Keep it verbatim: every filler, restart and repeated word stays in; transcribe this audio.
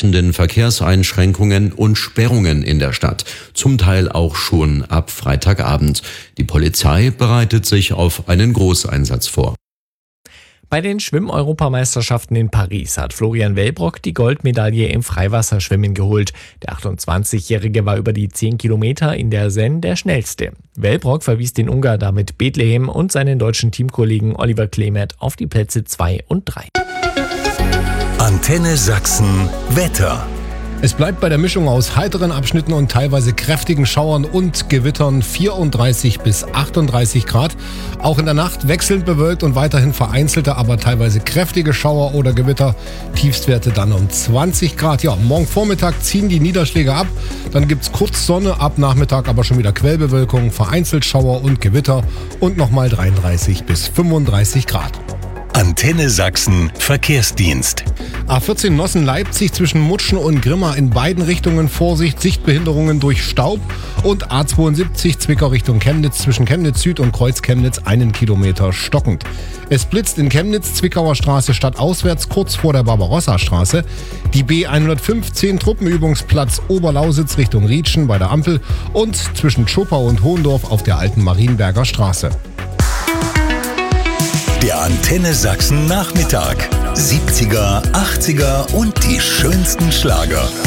weitreichenden Verkehrseinschränkungen und Sperrungen in der Stadt, zum Teil auch schon ab Freitagabend. Die Polizei bereitet sich auf einen Großeinsatz vor. Bei den Schwimm-Europameisterschaften in Paris hat Florian Wellbrock die Goldmedaille im Freiwasserschwimmen geholt. Der achtundzwanzigjährige war über die zehn Kilometer in der Seine der schnellste. Wellbrock verwies den Ungar damit Bethlehem und seinen deutschen Teamkollegen Oliver Klemert auf die Plätze zwei und drei. Antenne Sachsen Wetter. Es bleibt bei der Mischung aus heiteren Abschnitten und teilweise kräftigen Schauern und Gewittern vierunddreißig bis achtunddreißig Grad. Auch in der Nacht wechselnd bewölkt und weiterhin vereinzelte, aber teilweise kräftige Schauer oder Gewitter. Tiefstwerte dann um zwanzig Grad. Ja, morgen Vormittag ziehen die Niederschläge ab. Dann gibt's kurz Sonne, ab Nachmittag aber schon wieder Quellbewölkung, vereinzelt Schauer und Gewitter und nochmal dreiunddreißig bis fünfunddreißig Grad. Antenne Sachsen Verkehrsdienst. A vierzehn Nossen-Leipzig zwischen Mutschen und Grimma in beiden Richtungen Vorsicht, Sichtbehinderungen durch Staub. Und A zweiundsiebzig Zwickau Richtung Chemnitz zwischen Chemnitz Süd und Kreuz Chemnitz einen Kilometer stockend. Es blitzt in Chemnitz, Zwickauer Straße stadtauswärts kurz vor der Barbarossa-Straße. Die B hundertfünfzehn Truppenübungsplatz Oberlausitz Richtung Rietschen bei der Ampel und zwischen Zschopau und Hohendorf auf der alten Marienberger Straße. Der Antenne Sachsen Nachmittag. siebziger, achtziger und die schönsten Schlager.